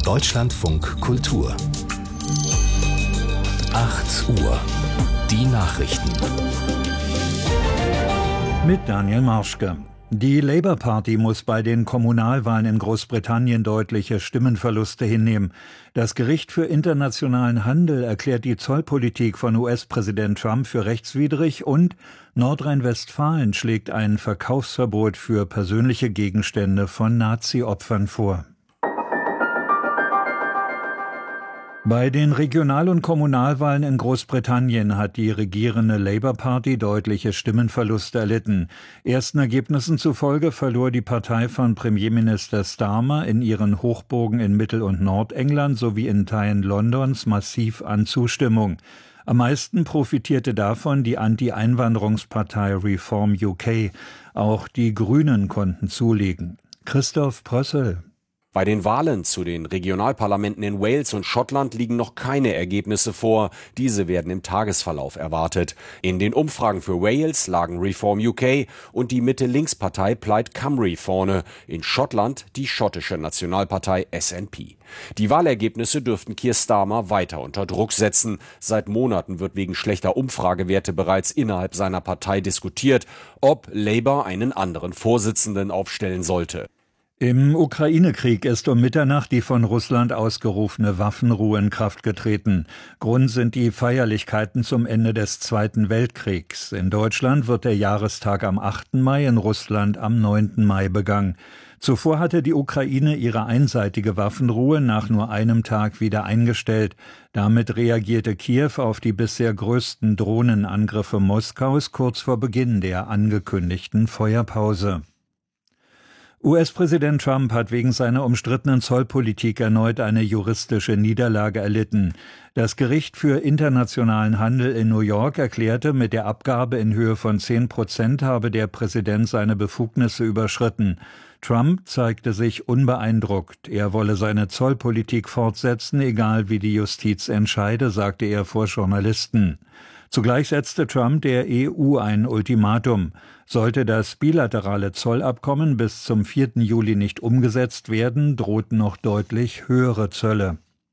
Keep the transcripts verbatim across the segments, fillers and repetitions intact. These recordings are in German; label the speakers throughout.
Speaker 1: Deutschlandfunk Kultur. acht Uhr. Die Nachrichten.
Speaker 2: Mit Daniel Marschke. Die Labour Party muss bei den Kommunalwahlen in Großbritannien deutliche Stimmenverluste hinnehmen. Das Gericht für internationalen Handel erklärt die Zollpolitik von U S-Präsident Trump für rechtswidrig und Nordrhein-Westfalen schlägt ein Verkaufsverbot für persönliche Gegenstände von Nazi-Opfern vor. Bei den Regional- und Kommunalwahlen in Großbritannien hat die regierende Labour Party deutliche Stimmenverluste erlitten. Ersten Ergebnissen zufolge verlor die Partei von Premierminister Starmer in ihren Hochburgen in Mittel- und Nordengland sowie in Teilen Londons massiv an Zustimmung. Am meisten profitierte davon die Anti-Einwanderungspartei Reform U K. Auch die Grünen konnten zulegen. Christoph Prössel.
Speaker 3: Bei den Wahlen zu den Regionalparlamenten in Wales und Schottland liegen noch keine Ergebnisse vor. Diese werden im Tagesverlauf erwartet. In den Umfragen für Wales lagen Reform U K und die Mitte-Links-Partei Plaid Cymru vorne. In Schottland die schottische Nationalpartei S N P. Die Wahlergebnisse dürften Keir Starmer weiter unter Druck setzen. Seit Monaten wird wegen schlechter Umfragewerte bereits innerhalb seiner Partei diskutiert, ob Labour einen anderen Vorsitzenden aufstellen sollte.
Speaker 2: Im Ukraine-Krieg ist um Mitternacht die von Russland ausgerufene Waffenruhe in Kraft getreten. Grund sind die Feierlichkeiten zum Ende des Zweiten Weltkriegs. In Deutschland wird der Jahrestag am achten Mai, in Russland am neunten Mai begangen. Zuvor hatte die Ukraine ihre einseitige Waffenruhe nach nur einem Tag wieder eingestellt. Damit reagierte Kiew auf die bisher größten Drohnenangriffe Moskaus kurz vor Beginn der angekündigten Feuerpause. U S-Präsident Trump hat wegen seiner umstrittenen Zollpolitik erneut eine juristische Niederlage erlitten. Das Gericht für internationalen Handel in New York erklärte, mit der Abgabe in Höhe von zehn Prozent habe der Präsident seine Befugnisse überschritten. Trump zeigte sich unbeeindruckt. Er wolle seine Zollpolitik fortsetzen, egal wie die Justiz entscheide, sagte er vor Journalisten. Zugleich setzte Trump der E U ein Ultimatum. Sollte das bilaterale Zollabkommen bis zum vierten Juli nicht umgesetzt werden, drohten noch deutlich höhere Zölle.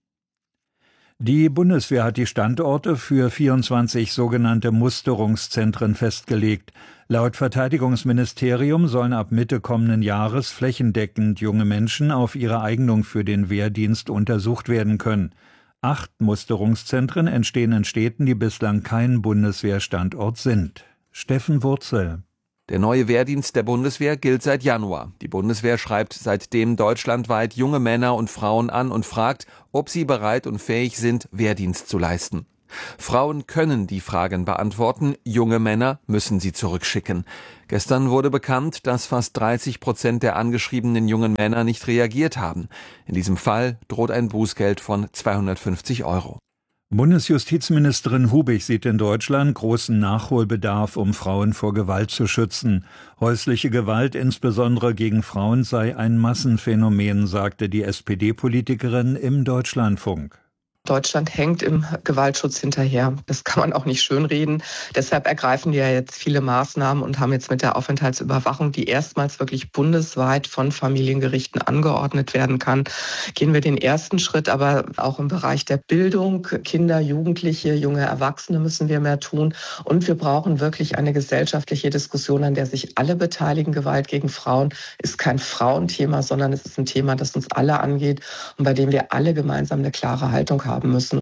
Speaker 2: Die Bundeswehr hat die Standorte für vierundzwanzig sogenannte Musterungszentren festgelegt. Laut Verteidigungsministerium sollen ab Mitte kommenden Jahres flächendeckend junge Menschen auf ihre Eignung für den Wehrdienst untersucht werden können. Acht Musterungszentren entstehen in Städten, die bislang kein Bundeswehrstandort sind. Steffen Wurzel.
Speaker 4: Der neue Wehrdienst der Bundeswehr gilt seit Januar. Die Bundeswehr schreibt seitdem deutschlandweit junge Männer und Frauen an und fragt, ob sie bereit und fähig sind, Wehrdienst zu leisten. Frauen können die Fragen beantworten, junge Männer müssen sie zurückschicken. Gestern wurde bekannt, dass fast dreißig Prozent der angeschriebenen jungen Männer nicht reagiert haben. In diesem Fall droht ein Bußgeld von zweihundertfünfzig Euro.
Speaker 2: Bundesjustizministerin Hubig sieht in Deutschland großen Nachholbedarf, um Frauen vor Gewalt zu schützen. Häusliche Gewalt, insbesondere gegen Frauen, sei ein Massenphänomen, sagte die S P D-Politikerin im Deutschlandfunk.
Speaker 5: Deutschland hängt im Gewaltschutz hinterher. Das kann man auch nicht schönreden. Deshalb ergreifen die ja jetzt viele Maßnahmen und haben jetzt mit der Aufenthaltsüberwachung, die erstmals wirklich bundesweit von Familiengerichten angeordnet werden kann, gehen wir den ersten Schritt. Aber auch im Bereich der Bildung, Kinder, Jugendliche, junge Erwachsene müssen wir mehr tun. Und wir brauchen wirklich eine gesellschaftliche Diskussion, an der sich alle beteiligen. Gewalt gegen Frauen ist kein Frauenthema, sondern es ist ein Thema, das uns alle angeht und bei dem wir alle gemeinsam eine klare Haltung haben müssen.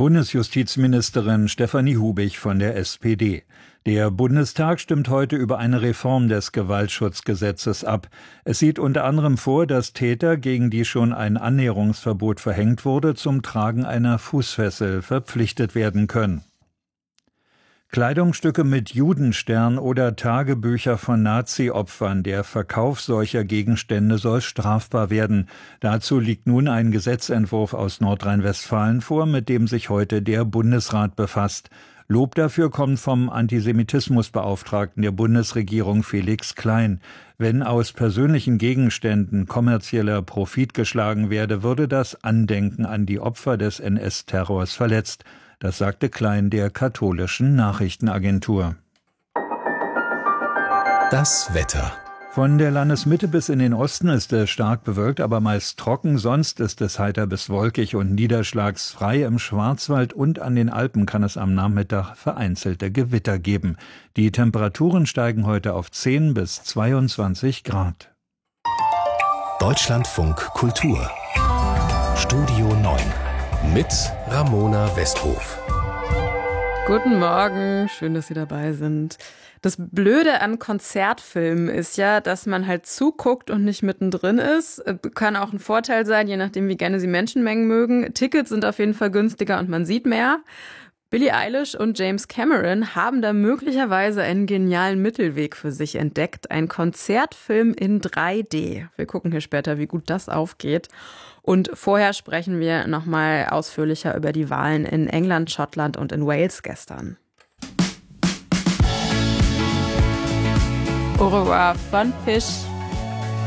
Speaker 2: Bundesjustizministerin Stefanie Hubig von der S P D. Der Bundestag stimmt heute über eine Reform des Gewaltschutzgesetzes ab. Es sieht unter anderem vor, dass Täter, gegen die schon ein Annäherungsverbot verhängt wurde, zum Tragen einer Fußfessel verpflichtet werden können. Kleidungsstücke mit Judenstern oder Tagebücher von Nazi-Opfern, der Verkauf solcher Gegenstände soll strafbar werden. Dazu liegt nun ein Gesetzentwurf aus Nordrhein-Westfalen vor, mit dem sich heute der Bundesrat befasst. Lob dafür kommt vom Antisemitismusbeauftragten der Bundesregierung Felix Klein. Wenn aus persönlichen Gegenständen kommerzieller Profit geschlagen werde, würde das Andenken an die Opfer des N S-Terrors verletzt. Das sagte Klein der katholischen Nachrichtenagentur.
Speaker 1: Das Wetter.
Speaker 2: Von der Landesmitte bis in den Osten ist es stark bewölkt, aber meist trocken. Sonst ist es heiter bis wolkig und niederschlagsfrei. Im Schwarzwald und an den Alpen kann es am Nachmittag vereinzelte Gewitter geben. Die Temperaturen steigen heute auf zehn bis zweiundzwanzig Grad.
Speaker 1: Deutschlandfunk Kultur Studio neun mit Ramona Westhof.
Speaker 6: Guten Morgen, schön, dass Sie dabei sind. Das Blöde an Konzertfilmen ist ja, dass man halt zuguckt und nicht mittendrin ist. Kann auch ein Vorteil sein, je nachdem, wie gerne Sie Menschenmengen mögen. Tickets sind auf jeden Fall günstiger und man sieht mehr. Billie Eilish und James Cameron haben da möglicherweise einen genialen Mittelweg für sich entdeckt. Ein Konzertfilm in drei D. Wir gucken hier später, wie gut das aufgeht. Und vorher sprechen wir nochmal ausführlicher über die Wahlen in England, Schottland und in Wales gestern. Au revoir von Fish.